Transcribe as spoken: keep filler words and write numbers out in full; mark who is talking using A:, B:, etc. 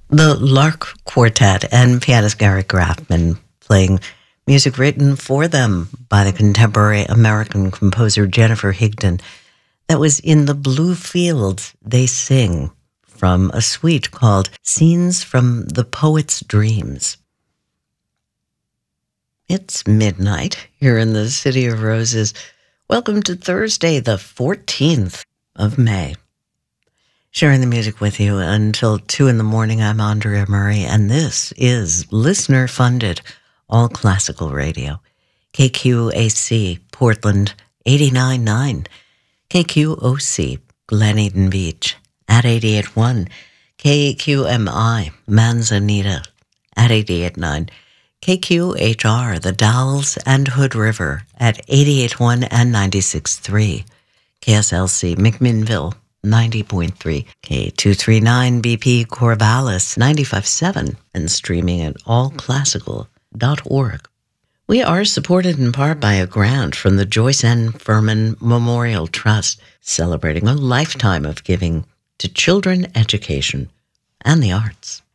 A: The Lark Quartet and pianist Gary Graffman playing music written for them by the contemporary American composer Jennifer Higdon. That was In the Blue Fields They Sing, from a suite called Scenes from the Poet's Dreams. It's midnight here in the City of Roses. Welcome to Thursday, the fourteenth of May. Sharing the music with you until two in the morning, I'm Andrea Murray, and this is listener-funded all-classical radio. K Q A C, Portland, eighty-nine point nine. K Q O C, Glen Eden Beach, at eighty-eight point one. K Q M I, Manzanita, at eighty-eight point nine. K Q H R, The Dalles and Hood River, at eighty-eight point one and ninety-six point three. K S L C, McMinnville, ninety point three, K two thirty-nine B P Corvallis, ninety-five point seven, and streaming at all classical dot org. We are supported in part by a grant from the Joyce N. Furman Memorial Trust, celebrating a lifetime of giving to children education and the arts.